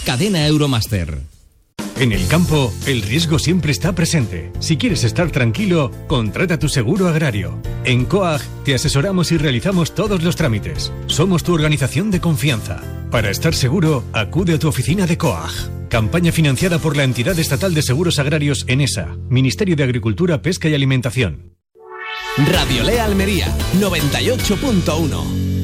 Cadena Euromaster. En el campo, el riesgo siempre está presente. Si quieres estar tranquilo, contrata tu seguro agrario. En COAG te asesoramos y realizamos todos los trámites. Somos tu organización de confianza. Para estar seguro, acude a tu oficina de COAG. Campaña financiada por la Entidad Estatal de Seguros Agrarios ENESA, Ministerio de Agricultura, Pesca y Alimentación. Radio Lea Almería, 98.1.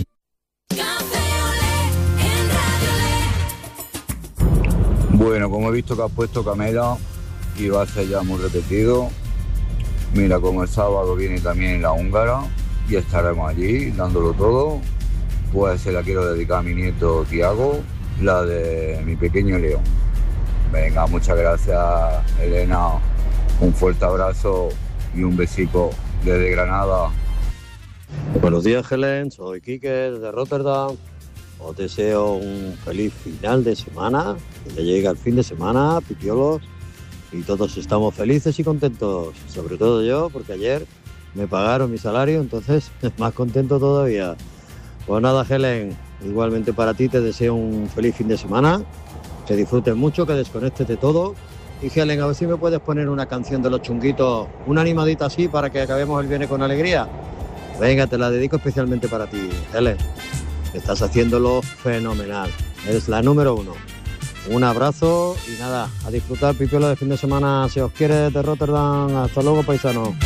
Bueno, como he visto que has puesto Camela y va a ser ya muy repetido, mira, como el sábado viene también la húngara y estaremos allí dándolo todo, pues se la quiero dedicar a mi nieto Tiago, la de mi pequeño León. Venga, muchas gracias, Elena, un fuerte abrazo y un besico desde Granada. Buenos días, Helen, soy Quique de Rotterdam. Os deseo un feliz final de semana, que ya llega el fin de semana, pipiolos, y todos estamos felices y contentos, sobre todo yo, porque ayer me pagaron mi salario, entonces más contento todavía. Pues nada, Helen, igualmente para ti te deseo un feliz fin de semana, que disfrutes mucho, que desconectes de todo, y Helen, a ver si me puedes poner una canción de Los Chunguitos, una animadita así para que acabemos el viernes con alegría. Venga, te la dedico especialmente para ti, Helen. Estás haciéndolo fenomenal. Eres la número 1. Un abrazo y nada, a disfrutar, pipiola, de fin de semana. Si os quiere, de Rotterdam. Hasta luego, paisanos.